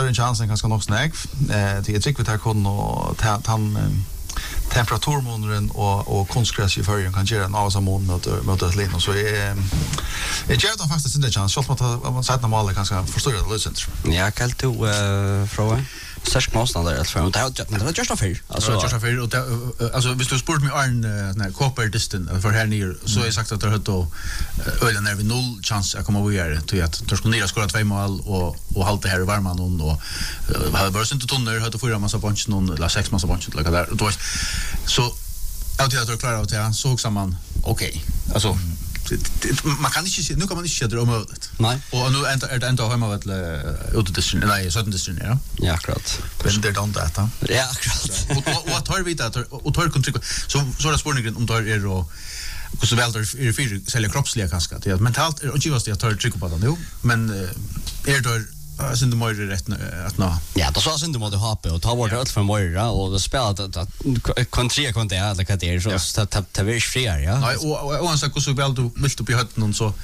en chans ganska nog snägg. Det är tycker vi tar kon och han temperaturmånaden och konstgräs i förrän kan göra en avsamon mot ett lin och så är jag tar faktiskt inte chans så att man sätter mål ganska förstöra det lösent. Ja, kallt du fråga. Särskilt motståndare alltså men det var just affär. Alltså visst du sport med Arn när Copper Distant för här nere så är sagt att det har då ölen är vi noll chans att komma vidare till att Torskondira skora 2 mål och halta här i varman och hade bara inte tonner hade 4 massa punch någon eller 6 massa punch lika där då så alltid att klara av det så också man okej. Alltså man kan inte se nu kan man inte se det området. Nej. Och nu är det ändå hemma vet utedistrikt nej 17 distrikt ja. Ja, akkurat. Men det är inte detta. Ja, akkurat. Och tar vi det och tar kontryck så är det spårningen om tar är och så väl där är för sälja kroppsliga kanske det mentalt och givas det att ta tryck på det nu men är det sen det måste rätt att nå. Ja, då så sen du måste hoppa och ta bort allt från morgon och det spelar att kontra kontra eller vad det är så ta väl fria ja. Nej och han sa så väl du vill upp i hötten så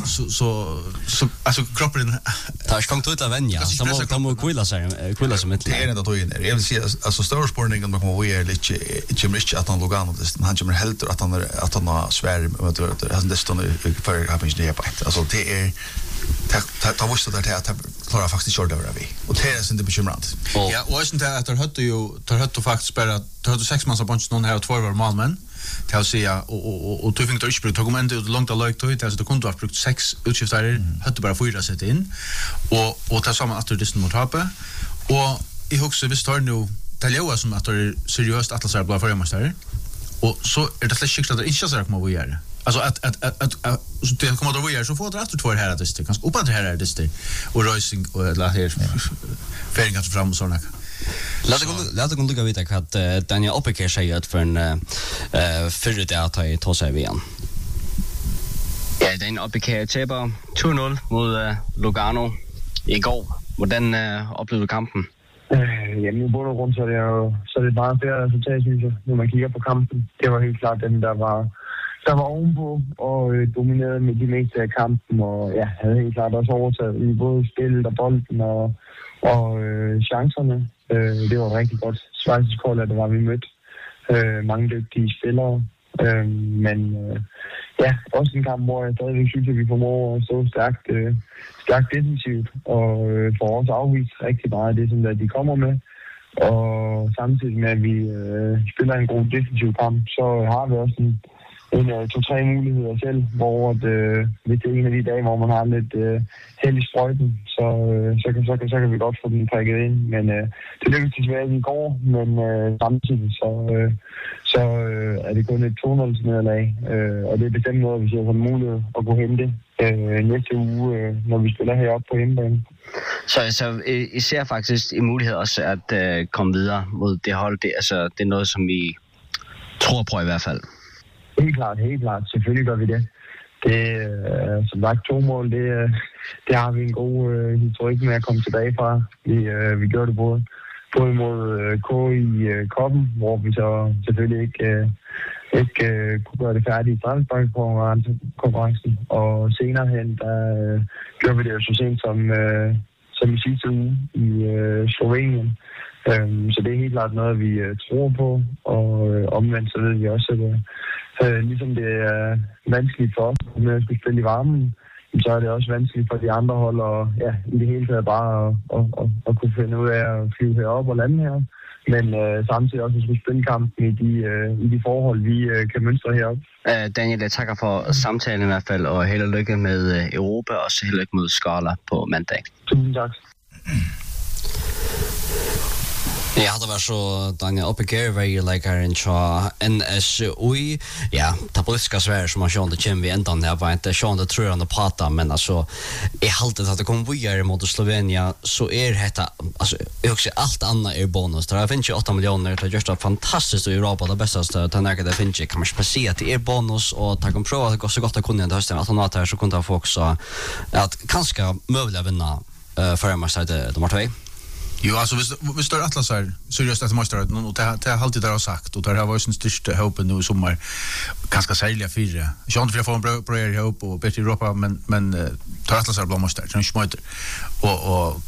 alltså kroppen tar skont ut av vänja så må kvilla som ett. Det är inte då in. Jag vill säga alltså storsportningen man kommer vara lite mycket att han Lugano det han kommer helt att han har svär med det står för har inte det på. Alltså det är ta visst där att klara faktiskt körde över vi. Och det är inte bekymrat. Ja, och inte att det hade faktiskt bara det hade 6 massa bunch någon här och 2 var målmän. Till att säga och du fick inte tog man inte långt att lägga till så kunde ha brukt 6 utskiftare hade bara 4 sätt in och ta samman att det mot Hape och i högsta vi står nu Taljoa som att det är seriöst att läsa bara för mästare och så är det släkt att det inte så här kommer att göra. Alltså att så det kommer att vara så får det att 2 här det är ganska uppåt här det och Racing och la här färingar fram och såna. Låt oss lukka vita att Daniel Oppiker säger att för en förra det att ta ta sig igen. Ja, Daniel Oppiker taber 2-0 mot Lugano igår. Hvordan oplevede kampen? Jamen i bund og grund så er det bare fair resultat, synes jeg, når man kigger på kampen. Det var helt klart dem, der var ovenpå og dominerede med de meste af kampen, og ja, havde helt klart også overtaget i både spillet og bolden og chancerne. Det var rigtig godt. Schweizisk hold, at det var vi mødt. Mange dygtige spillere. Men ja, også en kamp, hvor jeg stadigvæk synes, at vi formår at stå stærkt defensivt og får også afvist rigtig meget af det, som de kommer med. Og samtidig med, at vi spiller en god defensiv kamp, så har vi også en 2-3 muligheder selv, hvor hvis det er en af de dage, hvor man har lidt held i sprøjten, så kan vi godt få den prikket ind. Men det lykkedes desværre i går, men samtidig så er det kun et 2-0 nederlag, og det er bestemt noget, vi ser som mulighed at kunne hente næste uge, når vi spiller heroppe på hjemmebane. Så I ser faktisk en mulighed også at komme videre mod det hold. Det er noget, som I tror på i hvert fald. Helt klart. Selvfølgelig gør vi det. Det som sagt 2 mål, det har vi en god historik med at komme tilbage fra. Vi gjorde det både mod K i koppen, hvor vi så selvfølgelig ikke kunne gøre det færdigt i straffesparkskonkurrencen. Og senere hen, der gjorde vi det jo så sent som i sidste uge i Slovenien. Så det er helt klart noget, vi tror på, og omvendt så ved vi også, at ligesom det er vanskeligt for os, når vi skal spille i varmen, så er det også vanskeligt for de andre hold, og ja, i det hele taget bare at kunne finde ud af at flyve herop og lande her. Men samtidig også at skulle spille kampen i de forhold, vi kan mønstre heroppe. Daniel, jeg takker for samtalen i hvert fald, og held og lykke med Europa, og så held og lykke mod Skala på mandag. Tusind tak. Ja, det var så Daniel Oppiker, veilegaren fra NSUI. Ja, det politiska Sverige som har sjående kjem vi enda det var inte sjående trurande prata, men alltså i haltet att det kommer vidare mot Slovenia så detta, alltså jag också allt annat bonus. Det finns ju 8 miljoner, det görs det fantastiskt i Europa, det bästa det när det finns kan man säga att det bonus och ta kan prova att gå så gott att kunna det hösten att han här så kunde få också att kanske möjliga vinna för en match de har 2. Jo, alltså vi står Atlas här seriöst att måste det och det har alltid där har sagt och det har varit sin största hopp nu i sommar ganska särliga 4. Jag har inte för att få en bra ihop och bättre i Europa men tar Atlas här blå måste det är smart och